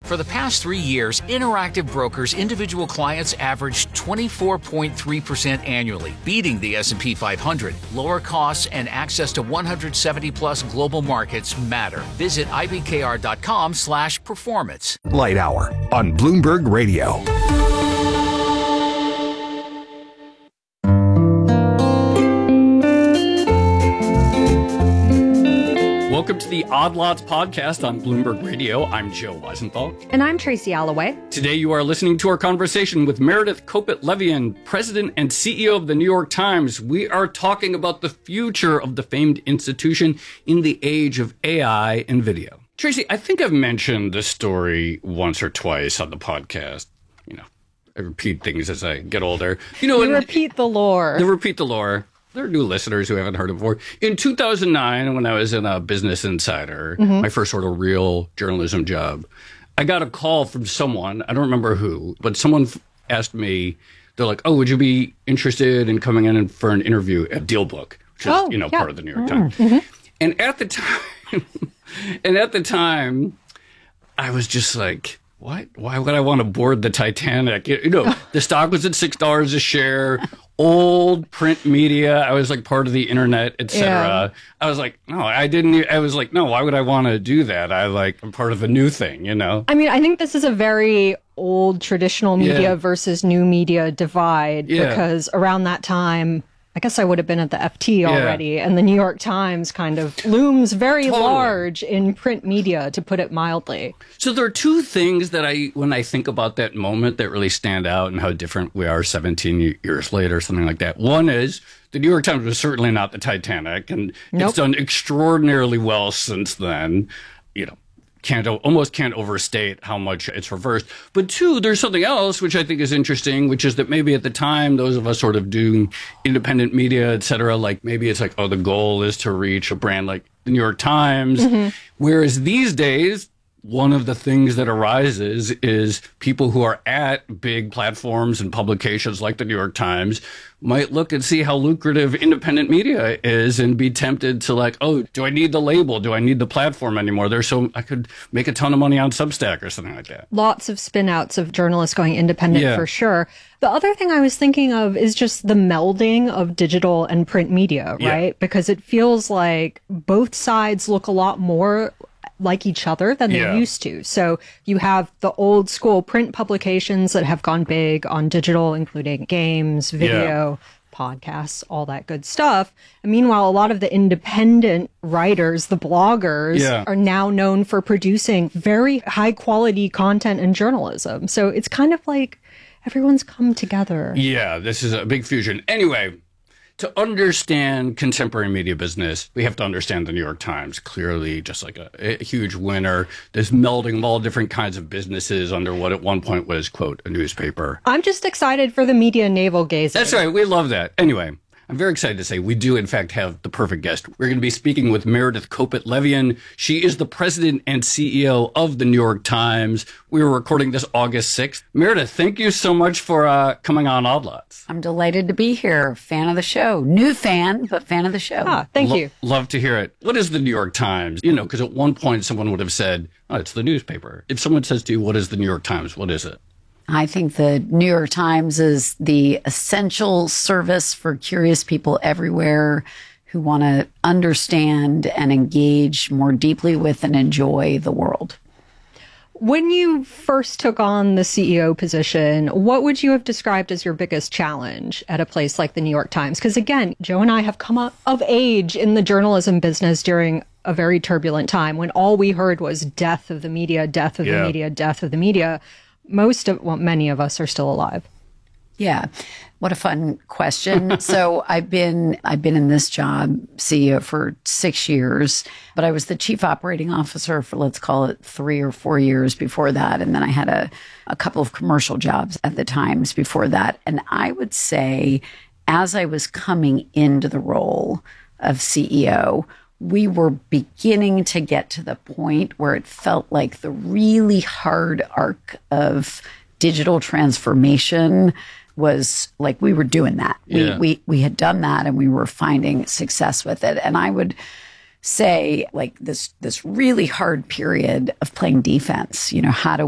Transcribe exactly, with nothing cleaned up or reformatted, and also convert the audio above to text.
For the past three years, Interactive Brokers individual clients averaged twenty-four point three percent annually, beating the S and P five hundred. Lower costs and access to one hundred seventy plus global markets matter. Visit I B K R dot com slash performance. Light Hour on Bloomberg Radio. Welcome to the Odd Lots podcast on Bloomberg Radio. I'm Joe Weisenthal. And I'm Tracy Alloway. Today you are listening to our conversation with Meredith Kopit Levien, President and C E O of the New York Times. We are talking about the future of the famed institution in the age of A I and video. Tracy, I think I've mentioned this story once or twice on the podcast. You know, I repeat things as I get older. You know, you and, repeat the lore. They repeat the lore. There are new listeners who haven't heard it before. In two thousand nine, when I was in a Business Insider, mm-hmm. my first sort of real journalism job, I got a call from someone, I don't remember who, but someone asked me, they're like, oh, would you be interested in coming in for an interview at DealBook, which is, oh, you know, yeah. part of the New York Times. Mm-hmm. And at the time, and at the time, I was just like, what? Why would I want to board the Titanic? You know, the stock was at six dollars a share. Old print media. I was like part of the internet, et cetera. Yeah. I was like, no, I didn't. I was like, no, why would I want to do that? I like, I'm part of a new thing, you know? I mean, I think this is a very old traditional media yeah. versus new media divide yeah. because around that time, I guess I would have been at the F T already, yeah. and the New York Times kind of looms very totally. large in print media, to put it mildly. So there are two things that I, when I think about that moment, that really stand out and how different we are seventeen years later, something like that. One is the New York Times was certainly not the Titanic, and nope. it's done extraordinarily well since then. You know, can't almost can't overstate how much it's reversed. But two, there's something else which I think is interesting, which is that maybe at the time, those of us sort of doing independent media, et cetera, like maybe it's like, oh, the goal is to reach a brand like the New York Times. Mm-hmm. Whereas these days, one of the things that arises is people who are at big platforms and publications like the New York Times might look and see how lucrative independent media is and be tempted to like, oh, do I need the label? Do I need the platform anymore? There's so I could make a ton of money on Substack or something like that. Lots of spin outs of journalists going independent yeah. for sure. The other thing I was thinking of is just the melding of digital and print media, right? Yeah. Because it feels like both sides look a lot more like each other than they yeah. used to. So you have the old school print publications that have gone big on digital, including games, video, yeah. podcasts, all that good stuff. And meanwhile, a lot of the independent writers, the bloggers, yeah. are now known for producing very high quality content and journalism. So it's kind of like everyone's come together. Yeah, this is a big fusion. Anyway, to understand contemporary media business, we have to understand the New York Times, clearly just like a, a huge winner. This melding of all different kinds of businesses under what at one point was, quote, a newspaper. I'm just excited for the media navel gazing. That's right. We love that. Anyway, I'm very excited to say we do, in fact, have the perfect guest. We're going to be speaking with Meredith Kopit Levien. She is the president and C E O of the New York Times. We were recording this August sixth. Meredith, thank you so much for uh, coming on Odd Lots. I'm delighted to be here. Fan of the show. New fan, but fan of the show. Ah, thank Lo- you. Love to hear it. What is the New York Times? You know, because at one point someone would have said, oh, it's the newspaper. If someone says to you, what is the New York Times? What is it? I think the New York Times is the essential service for curious people everywhere who want to understand and engage more deeply with and enjoy the world. When you first took on the C E O position, what would you have described as your biggest challenge at a place like the New York Times? Because again, Joe and I have come up of age in the journalism business during a very turbulent time when all we heard was death of the media, death of yeah. the media, death of the media. Most of, well, many of us are still alive. Yeah. What a fun question. So I've been, I've been in this job, C E O, for six years, but I was the chief operating officer for, let's call it three or four years before that. And then I had a, a couple of commercial jobs at the Times before that. And I would say, as I was coming into the role of C E O, we were beginning to get to the point where it felt like the really hard arc of digital transformation was like we were doing that. Yeah. We, we we had done that and we were finding success with it. And I would say like this this really hard period of playing defense, you know, how do